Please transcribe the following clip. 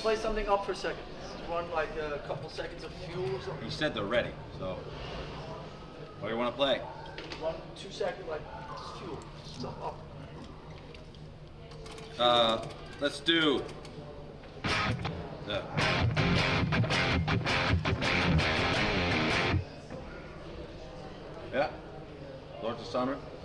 play something up for a second. Run like a couple seconds of fuel or something. You said they're ready, so what do you want to play? Run 2 seconds like fuel. Stuff up. Let's do the yeah, Lords of Summer.